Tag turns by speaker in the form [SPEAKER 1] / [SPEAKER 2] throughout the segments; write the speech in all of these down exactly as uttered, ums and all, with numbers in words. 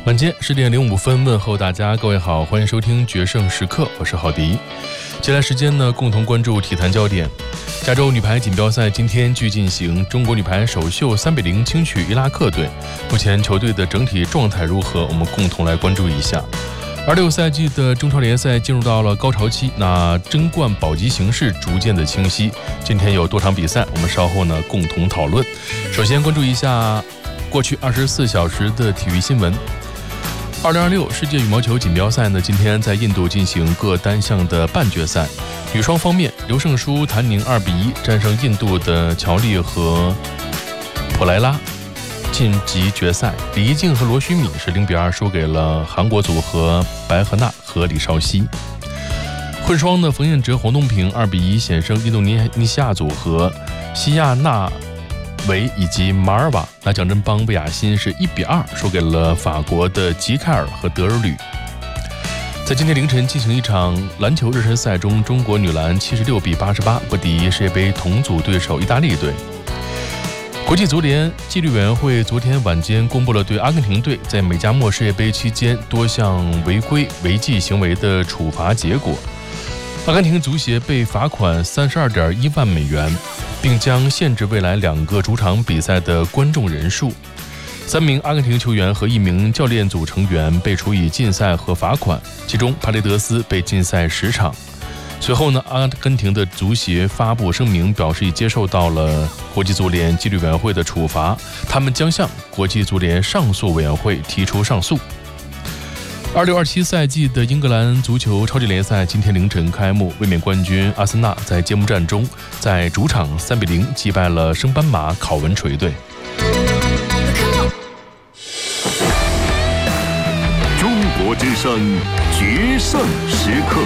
[SPEAKER 1] 晚间十点零五分，问候大家，各位好，欢迎收听决胜时刻，我是郝迪。接下来时间呢，共同关注体坛焦点。加州女排锦标赛今天继续进行，中国女排首秀三比零轻取伊拉克队。目前球队的整体状态如何？我们共同来关注一下。二六赛季的中超联赛进入到了高潮期，那争冠保级形势逐渐的清晰。今天有多场比赛，我们稍后呢共同讨论。首先关注一下过去二十四小时的体育新闻。二零二六世界羽毛球锦标赛呢，今天在印度进行各单项的半决赛。女双方面，刘胜书、谭宁二比一战胜印度的乔丽和普莱拉，晋级决赛。李怡静和罗虚敏是零比二输给了韩国组合白荷娜和李绍熙。混双的冯彦哲、黄东萍二比一险胜印度尼西亚组合西亚纳维以及马尔瓦。那蒋振邦、魏雅欣是一比二输给了法国的吉凯尔和德尔吕。在今天凌晨进行一场篮球热身赛中，中国女篮七十六比八十八不敌世界杯同组对手意大利队。国际足联纪律委员会昨天晚间公布了对阿根廷队在美加墨世界杯期间多项违规违纪行为的处罚结果。阿根廷足协被罚款三十二点一万美元，并将限制未来两个主场比赛的观众人数。三名阿根廷球员和一名教练组成员被处以禁赛和罚款，其中帕雷德斯被禁赛十场。随后呢，阿根廷的足协发布声明，表示已接受到了国际足联纪律委员会的处罚，他们将向国际足联上诉委员会提出上诉。二六二七赛季的英格兰足球超级联赛今天凌晨开幕，卫冕冠军阿森纳在揭幕战中在主场三比零击败了升班马考文垂队。
[SPEAKER 2] 中国之声决胜时刻。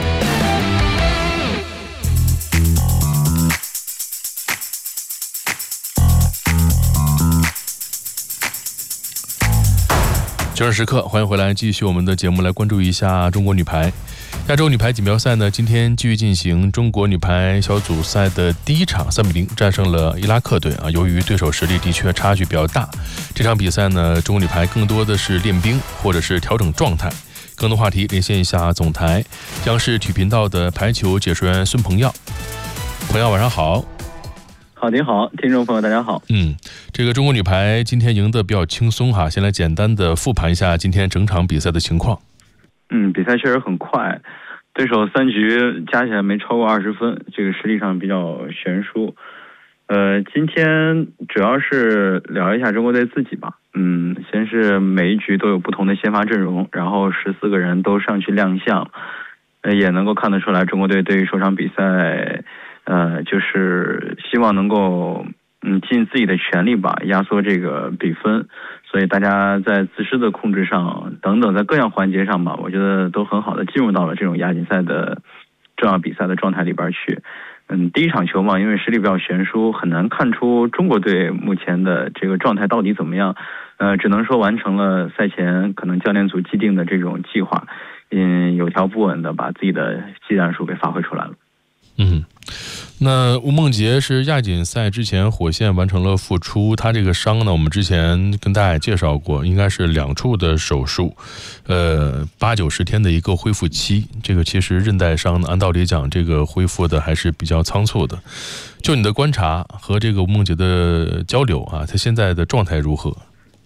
[SPEAKER 2] 决胜时刻，欢迎回来，继续我们的节目，来关注一下中国女排。亚洲女排锦标赛呢，今天继续进行，中国女排小组赛的第一场三比零战胜了伊拉克队啊。由于对手实力的确差距比较大，这场比赛呢，中国女排更多的是练兵或者是调整状态。更多话题连线一下总台央视体育频道的排球解说员孙鹏耀。朋友晚上好。
[SPEAKER 3] 好，您好，听众朋友大家好。
[SPEAKER 1] 嗯，这个中国女排今天赢得比较轻松哈，先来简单的复盘一下今天整场比赛的情况。
[SPEAKER 3] 嗯，比赛确实很快，对手三局加起来没超过二十分，这个实力上比较悬殊。呃，今天主要是聊一下中国队自己吧。嗯，先是每一局都有不同的先发阵容，然后十四个人都上去亮相，呃，也能够看得出来中国队对于首场比赛。呃，就是希望能够嗯尽自己的全力吧，压缩这个比分。所以大家在自身的控制上等等，在各项环节上吧，我觉得都很好的进入到了这种亚锦赛的重要比赛的状态里边去。嗯，第一场球嘛，因为实力比较悬殊，很难看出中国队目前的这个状态到底怎么样。呃，只能说完成了赛前可能教练组既定的这种计划，嗯，有条不紊的把自己的技战术给发挥出来了。
[SPEAKER 1] 嗯，那吴梦洁是亚锦赛之前火线完成了复出，他这个伤呢，我们之前跟大家也介绍过，应该是两处的手术，呃，八九十天的一个恢复期。这个其实韧带伤呢，按道理讲，这个恢复的还是比较仓促的。就你的观察和这个吴梦洁的交流啊，他现在的状态如何？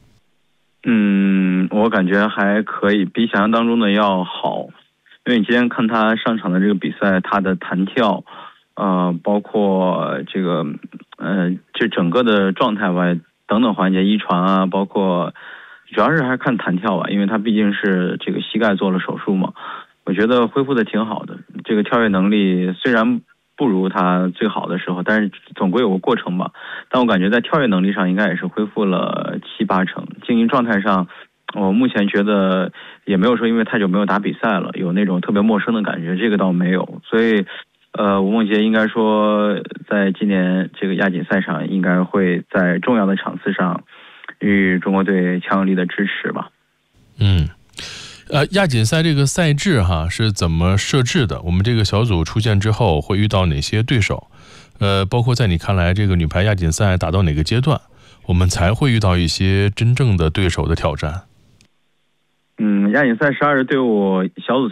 [SPEAKER 3] 嗯，我感觉还可以，比想象当中的要好。因为你今天看他上场的这个比赛，他的弹跳，呃，包括这个，呃，这整个的状态吧，等等环节，遗传啊，包括，主要是还是看弹跳吧，因为他毕竟是这个膝盖做了手术嘛，我觉得恢复的挺好的。这个跳跃能力虽然不如他最好的时候，但是总归有个过程吧。但我感觉在跳跃能力上应该也是恢复了七八成，竞技状态上。我目前觉得也没有说因为太久没有打比赛了有那种特别陌生的感觉，这个倒没有。所以呃，吴梦洁应该说在今年这个亚锦赛上应该会在重要的场次上与中国队强有力的支持吧。
[SPEAKER 1] 嗯，呃，亚锦赛这个赛制哈是怎么设置的？我们这个小组出现之后会遇到哪些对手？呃，包括在你看来这个女排亚锦赛打到哪个阶段，我们才会遇到一些真正的对手的挑战？
[SPEAKER 3] 亚锦赛十二支队伍小组